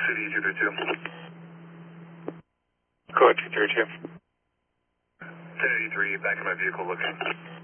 City 232. Code 232. 1083, back in my vehicle looking.